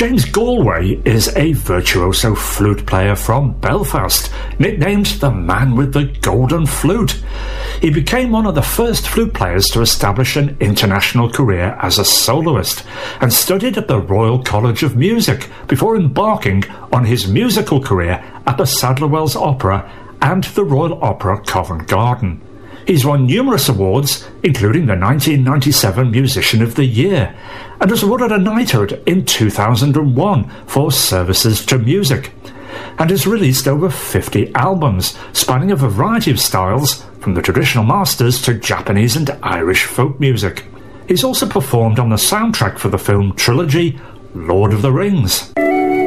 James Galway is a virtuoso flute player from Belfast, nicknamed the Man with the Golden Flute. He became one of the first flute players to establish an international career as a soloist, and studied at the Royal College of Music before embarking on his musical career at the Sadler Wells Opera and the Royal Opera Covent Garden. He's won numerous awards, including the 1997 Musician of the Year, and was awarded a knighthood in 2001 for services to music, and has released over 50 albums, spanning a variety of styles, from the traditional masters to Japanese and Irish folk music. He's also performed on the soundtrack for the film trilogy Lord of the Rings.